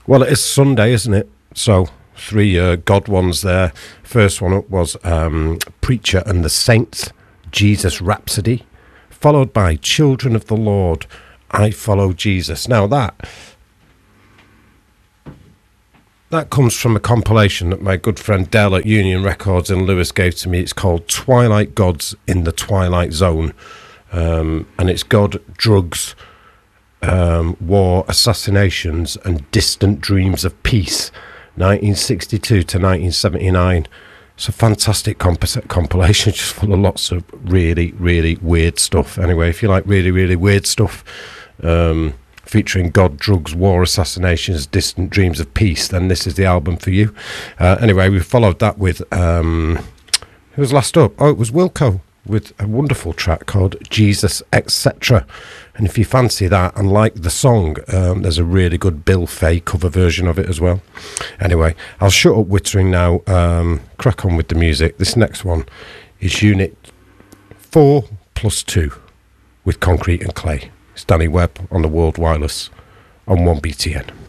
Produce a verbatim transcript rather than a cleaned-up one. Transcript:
Well, it is Sunday, isn't it? So, three uh, God ones there. First one up was um, Preacher and the Saints, Jesus Rhapsody, followed by Children of the Lord, I Follow Jesus. Now, that that comes from a compilation that my good friend Dell at Union Records in Lewis gave to me. It's called Twilight Gods in the Twilight Zone, um, and it's God, drugs, Um, war, assassinations, and distant dreams of peace, nineteen sixty-two to nineteen seventy-nine. It's a fantastic comp- compilation, just full of lots of really, really weird stuff. Anyway, if you like really, really weird stuff, um, featuring God, drugs, war, assassinations, distant dreams of peace, then this is the album for you. Uh, anyway, we followed that with, um, who was last up? Oh, it was Wilco, with a wonderful track called Jesus, et cetera. And if you fancy that and like the song, um, there's a really good Bill Fay cover version of it as well. Anyway, I'll shut up wittering now, um, crack on with the music. This next one is Unit four plus two with Concrete and Clay. It's Danny Webb on the World Wireless on one B T N.